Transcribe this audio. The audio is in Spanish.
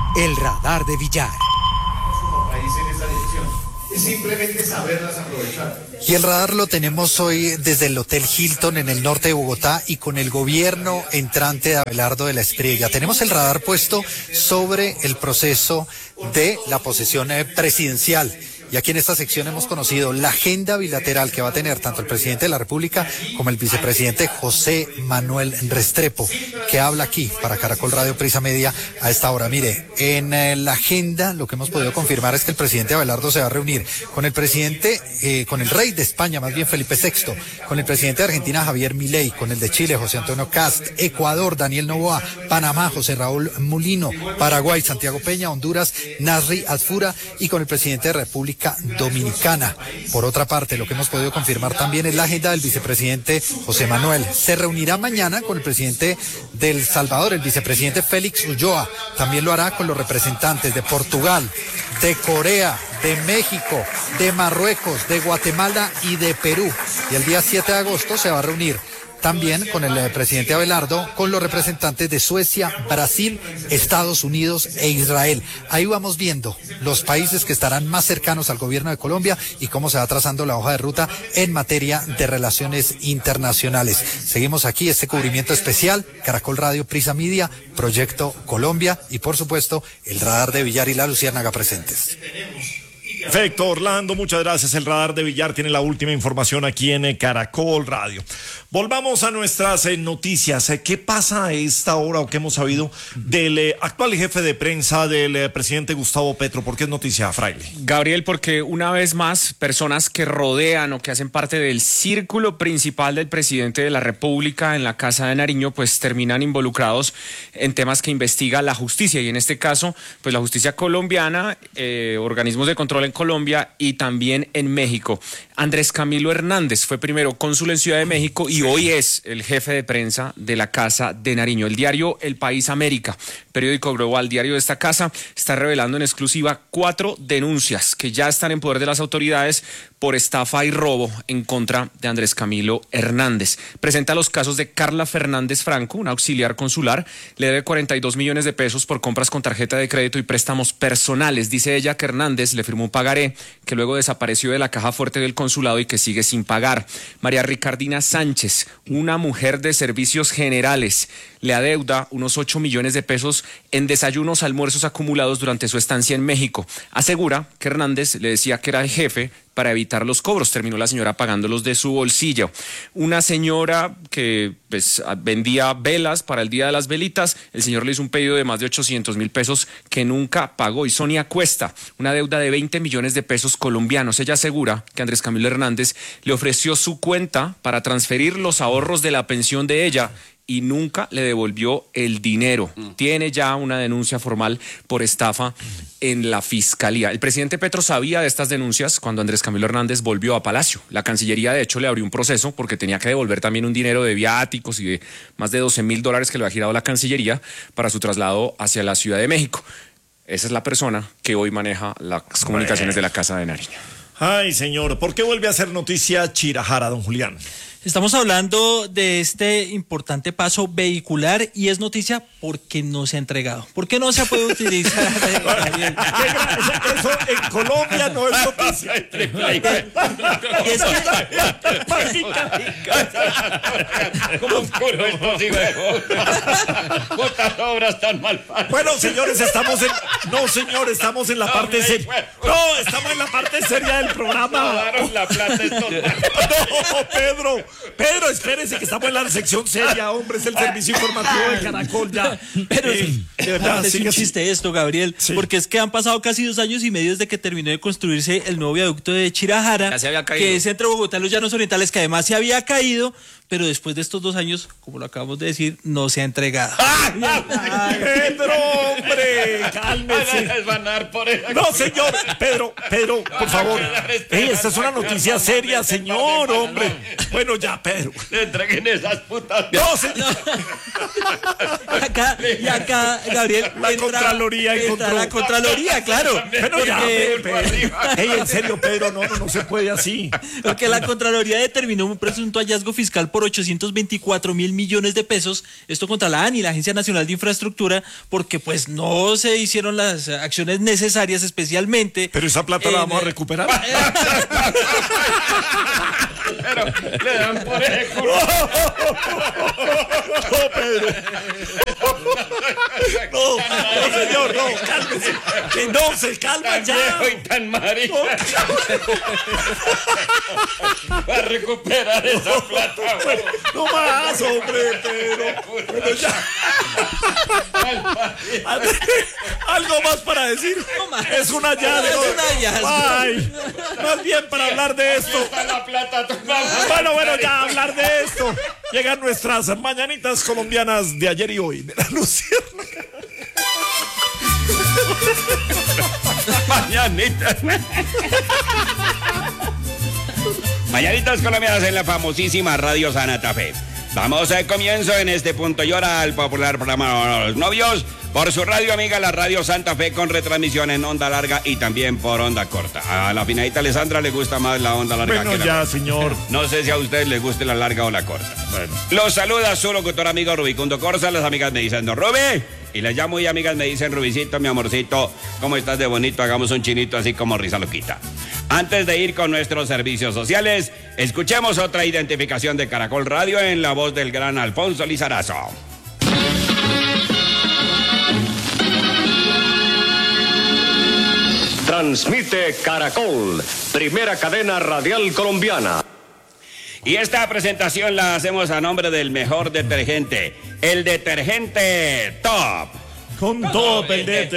El radar de Villar. Como país en esta dirección. Es simplemente saberlas aprovechar. Y el radar lo tenemos hoy desde el Hotel Hilton en el norte de Bogotá y con el gobierno entrante de Abelardo de la Estrella. Tenemos el radar puesto sobre el proceso de la posesión presidencial. Y aquí en esta sección hemos conocido la agenda bilateral que va a tener tanto el presidente de la República como el vicepresidente José Manuel Restrepo, que habla aquí para Caracol Radio Prisa Media a esta hora. Mire, en la agenda lo que hemos podido confirmar es que el presidente Abelardo se va a reunir con el presidente, con el rey de España, más bien Felipe VI, con el presidente de Argentina, Javier Milei, con el de Chile, José Antonio Kast, Ecuador, Daniel Noboa, Panamá, José Raúl Mulino, Paraguay, Santiago Peña, Honduras, Nasri Asfura y con el presidente de República Dominicana. Por otra parte, lo que hemos podido confirmar también es la agenda del vicepresidente José Manuel. Se reunirá mañana con el presidente de El Salvador, el vicepresidente Félix Ulloa. También lo hará con los representantes de Portugal, de Corea, de México, de Marruecos, de Guatemala y de Perú. Y el día 7 de agosto se va a reunir también con el presidente Abelardo, con los representantes de Suecia, Brasil, Estados Unidos e Israel. Ahí vamos viendo los países que estarán más cercanos al gobierno de Colombia y cómo se va trazando la hoja de ruta en materia de relaciones internacionales. Seguimos aquí este cubrimiento especial, Caracol Radio Prisa Media, Proyecto Colombia y por supuesto el radar de Villar y la Luciérnaga presentes. Perfecto, Orlando, muchas gracias. El radar de Villar tiene la última información aquí en Caracol Radio. Volvamos a nuestras noticias. ¿Qué pasa a esta hora o qué hemos sabido del actual jefe de prensa del presidente Gustavo Petro? ¿Por qué es noticia, Fraile? Gabriel, porque una vez más personas que rodean o que hacen parte del círculo principal del presidente de la República en la Casa de Nariño, pues terminan involucrados en temas que investiga la justicia y en este caso, pues la justicia colombiana, organismos de control en Colombia y también en México. Andrés Camilo Hernández fue primero cónsul en Ciudad de México y hoy es el jefe de prensa de la Casa de Nariño. El diario El País América, periódico global, diario de esta casa, está revelando en exclusiva 4 denuncias que ya están en poder de las autoridades por estafa y robo en contra de Andrés Camilo Hernández. Presenta los casos de Carla Fernández Franco, una auxiliar consular, le debe 42 millones de pesos por compras con tarjeta de crédito y préstamos personales. Dice ella que Hernández le firmó un pagaré que luego desapareció de la caja fuerte del consulado y que sigue sin pagar. María Ricardina Sánchez, una mujer de servicios generales, le adeuda unos 8 millones de pesos en desayunos, almuerzos acumulados durante su estancia en México. Asegura que Hernández le decía que era el jefe para evitar los cobros. Terminó la señora pagándolos de su bolsillo. Una señora que pues, vendía velas para el Día de las Velitas, el señor le hizo un pedido de más de 800,000 pesos que nunca pagó. Y Sonia Cuesta, una deuda de 20 millones de pesos colombianos. Ella asegura que Andrés Camilo Hernández le ofreció su cuenta para transferir los ahorros de la pensión de ella y nunca le devolvió el dinero. Tiene ya una denuncia formal por estafa en la Fiscalía. El presidente Petro sabía de estas denuncias cuando Andrés Camilo Hernández volvió a Palacio. La Cancillería, de hecho, le abrió un proceso porque tenía que devolver también un dinero de viáticos y de más de $12,000 que le había girado la Cancillería para su traslado hacia la Ciudad de México. Esa es la persona que hoy maneja las comunicaciones de la Casa de Nariño. Ay, señor, ¿por qué vuelve a ser noticia Chirajara, don Julián? Estamos hablando de este importante paso vehicular y es noticia porque no se ha entregado. ¿Por qué no se puede utilizar? Eso en Colombia no es noticia. Bueno, señores, estamos en la parte seria. No, estamos en la parte seria del programa. No, Pedro, espérese que estamos en la sección seria, hombre, es el servicio informativo de Caracol ya. Pero de verdad, es un chiste esto, Gabriel, porque es que han pasado casi 2 años y medio desde que terminó de construirse el nuevo viaducto de Chirajara, que es entre Bogotá y los Llanos Orientales, que además se había caído, pero después de estos 2 años, como lo acabamos de decir, no se ha entregado. Pedro, hombre, cálmese. No, señor, Pedro, por favor. Esta es una noticia seria, señor, hombre. Bueno, ya, Pedro. Le entreguen esas putas. No, señor. Y acá, Gabriel, la Contraloría encontró. La Contraloría, claro. Bueno, ya, en serio, Pedro, no se puede así. Porque la Contraloría determinó un presunto hallazgo fiscal por 824 mil millones de pesos, esto contra la ANI, la Agencia Nacional de Infraestructura, porque pues no no se hicieron las acciones necesarias, especialmente. Pero esa plata la vamos a recuperar. Pero le dan por ese culo. No, Pedro. No, señor, no, cálmese. Que no, se calma Tan ya. viejo y tan marica. Va a recuperar esa plata. No más, hombre, Pedro. Bueno, ya. Algo más para decir. Es un hallazgo. Es un hallazgo. Ay, más bien para hablar de esto. Está la plata. Bueno, ya hablar de esto. Llegan nuestras mañanitas colombianas de ayer y hoy. De la Luciérnaga. Mañanitas. Mañanitas colombianas en la famosísima Radio Santa Fe. Damos comienzo en este punto y hora al popular programa Los Novios por su radio amiga, la Radio Santa Fe, con retransmisión en onda larga y también por onda corta. A la finadita Alessandra le gusta más la onda larga Bueno, que la ya, corta. señor. No sé si a usted le guste la larga o la corta. Bueno. Los saluda su locutor amigo Rubicundo Corsa. Las amigas me dicen, no, Rubi. Y las llamo y amigas me dicen, Rubicito, mi amorcito, ¿cómo estás de bonito? Hagamos un chinito así como risa loquita. Antes de ir con nuestros servicios sociales, escuchemos otra identificación de Caracol Radio en la voz del gran Alfonso Lizarazo. Transmite Caracol, primera cadena radial colombiana. Y esta presentación la hacemos a nombre del mejor detergente, el detergente Top. Con todo el detergente.